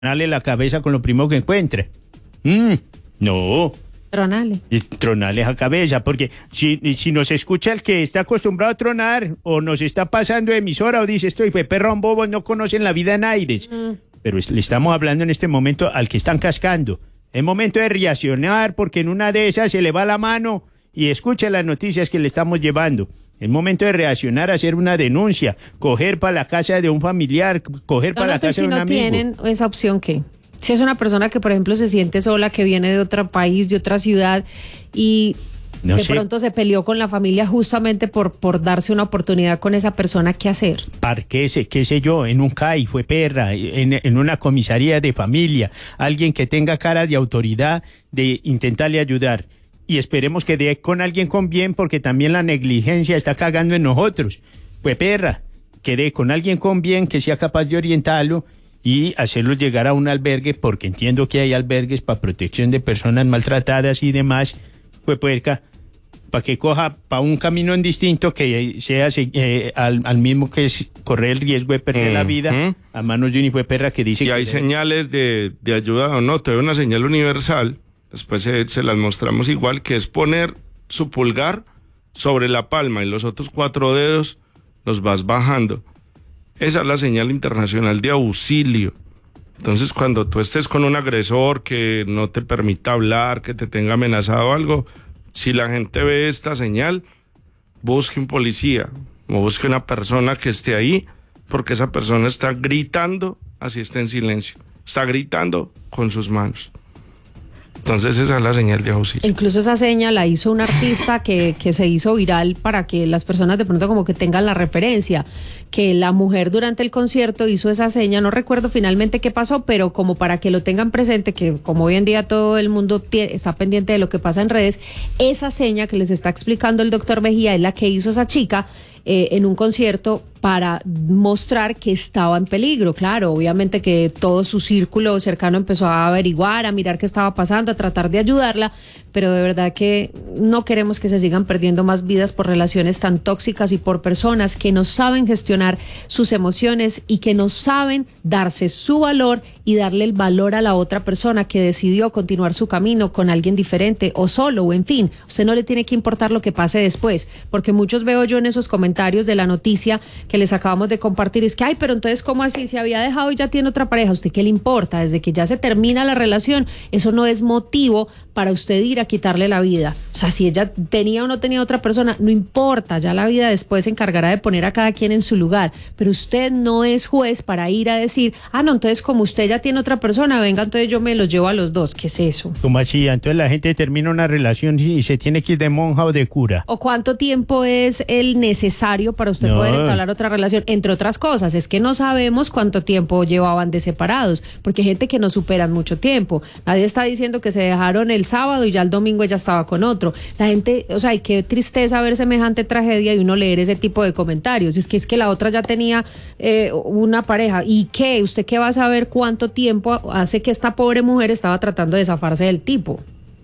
tronarle la cabeza con lo primero que encuentre. No. Tronale. Y tronarle esa cabeza, porque si nos escucha el que está acostumbrado a tronar, o nos está pasando de emisora, o dice, estoy perrón bobo, no conocen la vida en aires. Pero le estamos hablando en este momento al que están cascando. Es momento de reaccionar, porque en una de esas se le va la mano y escucha las noticias que le estamos llevando. Es momento de reaccionar, hacer una denuncia, coger para la casa de un familiar, coger para la casa de un amigo. Si no tienen esa opción, ¿qué? Si es una persona que, por ejemplo, se siente sola, que viene de otro país, de otra ciudad y pronto se peleó con la familia justamente por darse una oportunidad con esa persona, ¿qué hacer? Parquese, qué sé yo, en un CAI, fue perra, en una comisaría de familia, alguien que tenga cara de autoridad de intentarle ayudar. Y esperemos que dé con alguien con bien, porque también la negligencia está cagando en nosotros. Pues perra, que dé con alguien con bien, que sea capaz de orientarlo y hacerlo llegar a un albergue, porque entiendo que hay albergues para protección de personas maltratadas y demás. Pues puerca, para que coja para un camino distinto, que sea al mismo que es correr el riesgo de perder la vida a manos de un hijo de perra que dice y que hay señales de ayuda o no. Te doy una señal universal, después se las mostramos igual, que es poner su pulgar sobre la palma y los otros 4 dedos los vas bajando. Esa es la señal internacional de auxilio. Entonces, cuando tú estés con un agresor que no te permita hablar, que te tenga amenazado algo, si la gente ve esta señal, busque un policía o busque una persona que esté ahí, porque esa persona está gritando, así está en silencio, está gritando con sus manos. Entonces esa es la señal de auxilio. Incluso esa señal la hizo un artista que se hizo viral para que las personas de pronto como que tengan la referencia, que la mujer durante el concierto hizo esa seña, no recuerdo finalmente qué pasó, pero como para que lo tengan presente, que como hoy en día todo el mundo está pendiente de lo que pasa en redes, esa seña que les está explicando el doctor Mejía es la que hizo esa chica en un concierto para mostrar que estaba en peligro. Claro, obviamente que todo su círculo cercano empezó a averiguar, a mirar qué estaba pasando, a tratar de ayudarla, pero de verdad que no queremos que se sigan perdiendo más vidas por relaciones tan tóxicas y por personas que no saben gestionar sus emociones y que no saben darse su valor y darle el valor a la otra persona que decidió continuar su camino con alguien diferente o solo, o en fin, usted no le tiene que importar lo que pase después, porque muchos veo yo en esos comentarios de la noticia que les acabamos de compartir, es que, ay, pero entonces, ¿cómo así? Se había dejado y ya tiene otra pareja, ¿a usted qué le importa? Desde que ya se termina la relación, eso no es motivo para usted ir a quitarle la vida. O sea, si ella tenía o no tenía otra persona, no importa, ya la vida después se encargará de poner a cada quien en su lugar, pero usted no es juez para ir a decir, no, entonces como usted ya tiene otra persona, venga, entonces yo me los llevo a los dos. ¿Qué es eso? ¿Cómo así? Entonces la gente termina una relación y se tiene que ir de monja o de cura. ¿O cuánto tiempo es el necesario para usted poder entablar otra relación? Entre otras cosas, es que no sabemos cuánto tiempo llevaban de separados, porque hay gente que no superan mucho tiempo. Nadie está diciendo que se dejaron el sábado y ya el domingo ella estaba con otro. La gente, o sea, y qué tristeza ver semejante tragedia y uno leer ese tipo de comentarios. Es que la otra ya tenía una pareja. ¿Y qué? ¿Usted qué va a saber cuánto tiempo hace que esta pobre mujer estaba tratando de zafarse del tipo?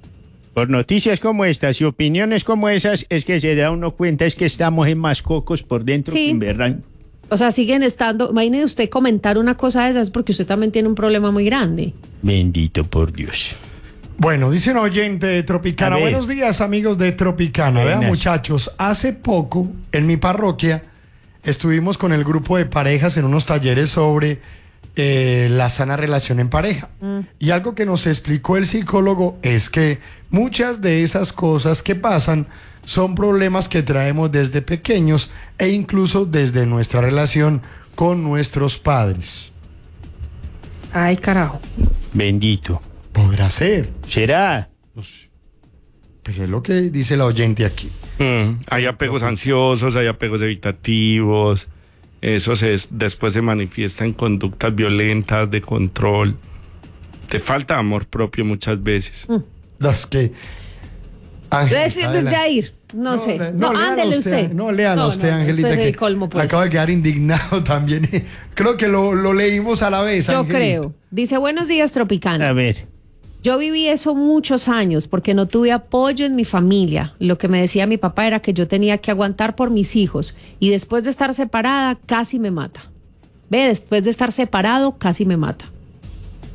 Por noticias como estas y opiniones como esas, es que se da uno cuenta, es que estamos en más cocos por dentro que en verán. O sea, siguen estando. Imagínese usted comentar una cosa de esas porque usted también tiene un problema muy grande. Bendito por Dios. Bueno, dice un oyente de Tropicana. Buenos días, amigos de Tropicana. Vean, muchachos, hace poco en mi parroquia estuvimos con el grupo de parejas en unos talleres sobre la sana relación en pareja. Y algo que nos explicó el psicólogo es que muchas de esas cosas que pasan son problemas que traemos desde pequeños e incluso desde nuestra relación con nuestros padres. Ay, carajo. Bendito. Podrá ser. ¿Será? Pues es lo que dice la oyente aquí. Hay apegos ansiosos, hay apegos evitativos. Eso después se manifiesta en conductas violentas, de control. Te falta amor propio muchas veces. Las que... Jair, no sé. Ándele usted. No, léalo usted, Angelita, usted es que el colmo, pues. Acaba de quedar indignado también. Creo que lo leímos a la vez, Yo Angelita. creo. Dice, buenos días, Tropicana. A ver. Yo viví eso muchos años porque no tuve apoyo en mi familia. Lo que me decía mi papá era que yo tenía que aguantar por mis hijos y después de estar separada casi me mata. Después de estar separado casi me mata.